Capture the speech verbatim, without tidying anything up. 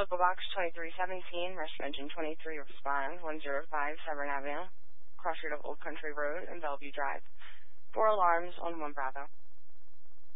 Local Box twenty-three seventeen, Rushmore Engine twenty-three, respond, one zero five Severn Avenue, cross street of Old Country Road and Bellevue Drive. Four alarms on one Bravo.